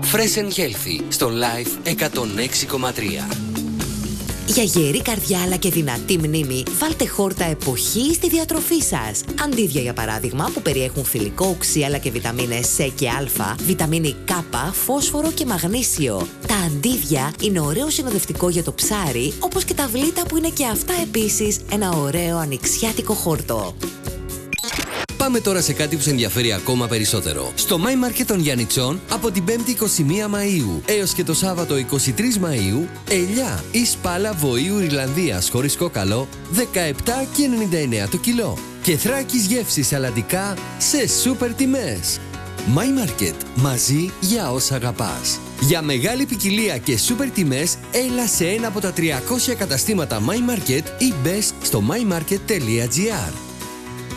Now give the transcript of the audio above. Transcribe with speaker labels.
Speaker 1: Fresh and Healthy στο Live 106,3.
Speaker 2: Για γερή καρδιά αλλά και δυνατή μνήμη, βάλτε χόρτα εποχή στη διατροφή σας. Αντίδια, για παράδειγμα, που περιέχουν θηλυκό οξύ αλλά και βιταμίνες C και Α, βιταμίνη K, φόσφορο και μαγνήσιο. Τα αντίδια είναι ωραίο συνοδευτικό για το ψάρι, όπως και τα βλήτα που είναι και αυτά επίσης ένα ωραίο ανοιξιάτικο χόρτο.
Speaker 1: Πάμε τώρα σε κάτι που σε ενδιαφέρει ακόμα περισσότερο. Στο My Market των Γιαννιτσών από την 5η 21 Μαΐου έως και το Σάββατο 23 Μαΐου, ελιά ή σπάλα βοήου Ιρλανδίας χωρίς κόκαλο 17,99 το κιλό. Και Θράκης γεύσης σαλαντικά σε σούπερ τιμές. My Market, μαζί για όσα αγαπάς. Για μεγάλη ποικιλία και σούπερ τιμές, έλα σε ένα από τα 300 καταστήματα My Market ή μπες στο mymarket.gr.